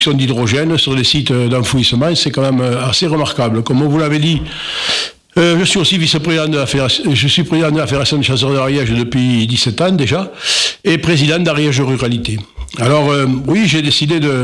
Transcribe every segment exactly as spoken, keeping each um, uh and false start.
d'hydrogène sur les sites d'enfouissement, c'est quand même assez remarquable. Comme vous l'avez dit, euh, je suis aussi vice-président de la fédération, je suis président de la Fédération des chasseurs de l'Ariège depuis dix-sept ans déjà, et président d'Ariège Ruralité. Alors euh, oui, j'ai décidé de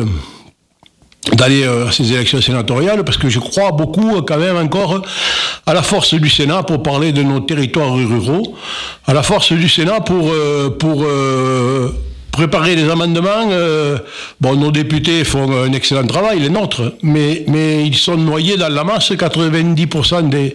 d'aller à ces élections sénatoriales parce que je crois beaucoup quand même encore à la force du Sénat pour parler de nos territoires ruraux, à la force du Sénat pour euh, pour euh, préparer des amendements. Euh, bon, nos députés font un excellent travail, les nôtres, mais, mais ils sont noyés dans la masse. quatre-vingt-dix pour cent des,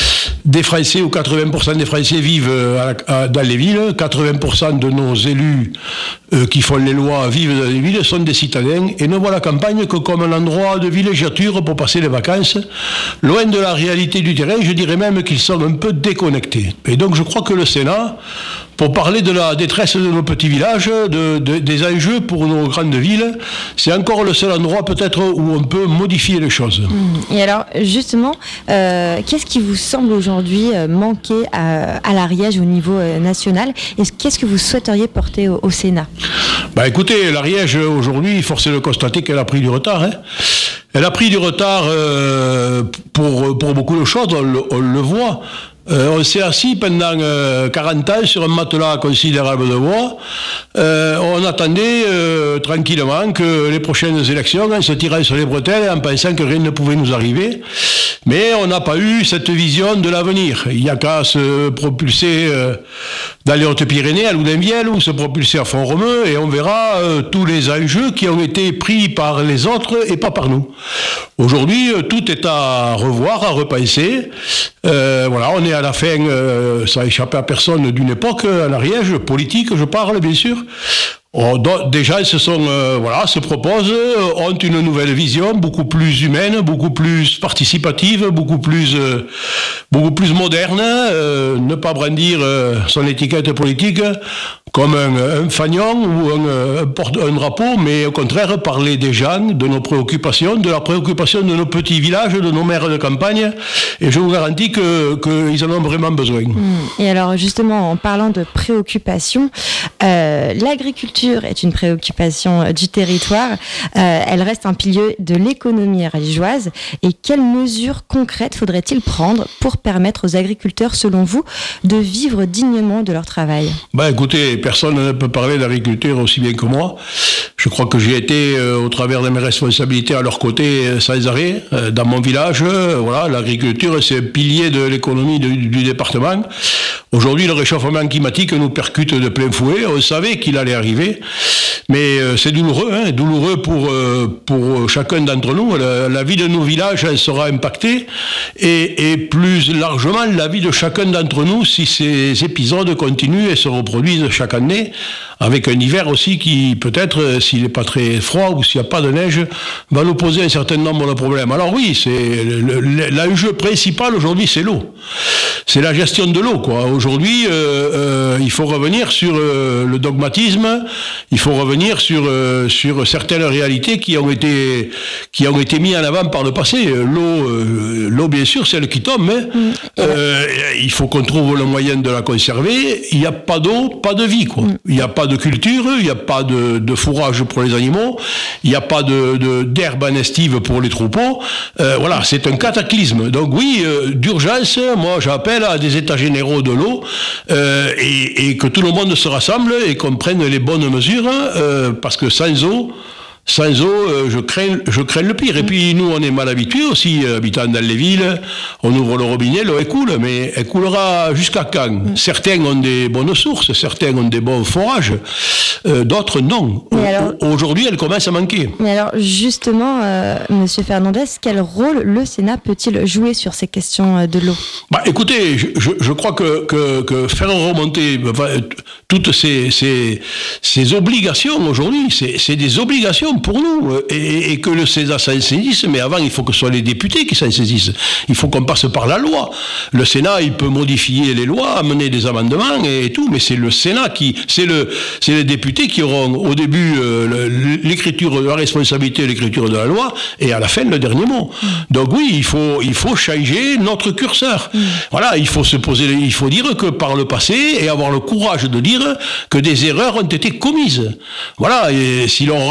des Français ou quatre-vingts pour cent des Français vivent à, à, dans les villes. quatre-vingts pour cent de nos élus euh, qui font les lois vivent dans les villes, sont des citadins et ne voient la campagne que comme un endroit de villégiature pour passer les vacances. Loin de la réalité du terrain, je dirais même qu'ils sont un peu déconnectés. Et donc je crois que le Sénat, pour parler de la détresse de nos petits villages, de, de, des enjeux pour nos grandes villes, c'est encore le seul endroit peut-être où on peut modifier les choses. Et alors justement, euh, qu'est-ce qui vous semble aujourd'hui manquer à, à l'Ariège au niveau national et qu'est-ce que vous souhaiteriez porter au, au Sénat ? Bah écoutez, l'Ariège aujourd'hui, force est de constater qu'elle a pris du retard. Hein. Elle a pris du retard euh, pour, pour beaucoup de choses, on le, on le voit. Euh, on s'est assis pendant euh, quarante ans sur un matelas considérable de bois. Euh, on attendait euh, tranquillement que les prochaines élections, on se tirait sur les bretelles en pensant que rien ne pouvait nous arriver. Mais on n'a pas eu cette vision de l'avenir. Il n'y a qu'à se propulser euh, dans les Hautes-Pyrénées, à Loudunvielle, ou se propulser à Font-Romeu, et on verra euh, tous les enjeux qui ont été pris par les autres et pas par nous. Aujourd'hui, euh, tout est à revoir, à repenser. Euh, voilà, on est à la fin, euh, ça a échappé à personne, d'une époque en Ariège, politique, je parle bien sûr. Oh, donc, déjà, ils se sont, euh, voilà, se proposent, euh, ont une nouvelle vision, beaucoup plus humaine, beaucoup plus participative, beaucoup plus, euh, beaucoup plus moderne. Euh, ne pas brandir euh, son étiquette politique comme un, un fanion ou un, un, porte, un drapeau, mais au contraire parler des gens, de nos préoccupations, de la préoccupation de nos petits villages, de nos maires de campagne. Et je vous garantis que qu'ils en ont vraiment besoin. Et alors, justement, en parlant de préoccupations, euh, l'agriculture est une préoccupation du territoire. Euh, elle reste un pilier de l'économie ariégeoise. Et quelles mesures concrètes faudrait-il prendre pour permettre aux agriculteurs, selon vous, de vivre dignement de leur travail ? Ben, écoutez, personne ne peut parler d'agriculture aussi bien que moi. Je crois que j'ai été, euh, au travers de mes responsabilités, à leur côté euh, sans arrêt. Euh, dans mon village, euh, voilà, l'agriculture, c'est un pilier de l'économie du, du département. Aujourd'hui, le réchauffement climatique nous percute de plein fouet. On savait qu'il allait arriver. Mais euh, c'est douloureux, hein, douloureux pour, euh, pour chacun d'entre nous. La, la vie de nos villages, elle sera impactée. Et, et plus largement, la vie de chacun d'entre nous, si ces épisodes continuent et se reproduisent chaque année, avec un hiver aussi qui, peut-être, s'il n'est pas très froid ou s'il n'y a pas de neige, va nous poser un certain nombre de problèmes. Alors oui, c'est le, le, l'enjeu principal aujourd'hui, c'est l'eau. C'est la gestion de l'eau, quoi. Aujourd'hui, euh, euh, il faut revenir sur euh, le dogmatisme, il faut revenir sur, euh, sur certaines réalités qui ont été, qui ont été mises en avant par le passé. L'eau, euh, l'eau bien sûr, celle qui tombe, hein. Mmh. Euh, il faut qu'on trouve le moyen de la conserver. Il n'y a pas d'eau, pas de vie, quoi. Mmh. Il n'y a pas de culture, il n'y a pas de, de fourrage pour les animaux, il n'y a pas de, de, d'herbe en estive pour les troupeaux. Euh, voilà, c'est un cataclysme. Donc oui, euh, d'urgence, moi j'appelle à des états généraux de l'eau euh, et, et que tout le monde se rassemble et qu'on prenne les bonnes mesures euh, parce que sans eau, Sans eau, euh, je crains, je crains le pire. Et puis nous, on est mal habitués aussi, euh, habitant dans les villes. On ouvre le robinet, l'eau elle coule, mais elle coulera jusqu'à quand ? Mmh. Certains ont des bonnes sources, certains ont des bons forages, euh, d'autres non. O- alors, aujourd'hui, elle commence à manquer. Mais alors justement, euh, Monsieur Fernandez, quel rôle le Sénat peut-il jouer sur ces questions de l'eau ? Bah, écoutez, je, je, je crois que, que, que faire remonter enfin, toutes ces, ces, ces obligations aujourd'hui, c'est, c'est des obligations pour nous, et, et que le Sénat s'en saisisse, mais avant il faut que ce soit les députés qui s'en saisissent. Il faut qu'on passe par la loi. Le Sénat, il peut modifier les lois, amener des amendements et tout, mais c'est le Sénat qui, c'est le, c'est les députés qui auront au début euh, l'écriture, la responsabilité de l'écriture de la loi, et à la fin le dernier mot. Mmh. Donc oui, il faut, il faut changer notre curseur. Mmh. Voilà, il faut se poser, il faut dire que par le passé, et avoir le courage de dire que des erreurs ont été commises. Voilà, et si l'on regarde bien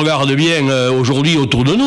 citoyens aujourd'hui autour de nous.